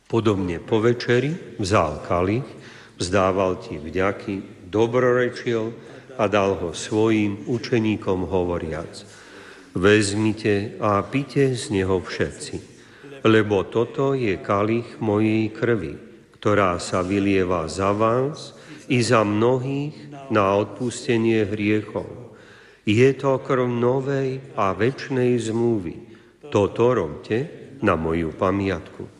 Podobne po večeri vzal kalich, vzdával ti vďaky, dobrorečil a dal ho svojim učeníkom hovoriac: vezmite a pite z neho všetci, lebo toto je kalich mojej krvi, ktorá sa vylieva za vás i za mnohých na odpustenie hriechov. Je to krv novej a večnej zmluvy. Toto robte na moju pamiatku.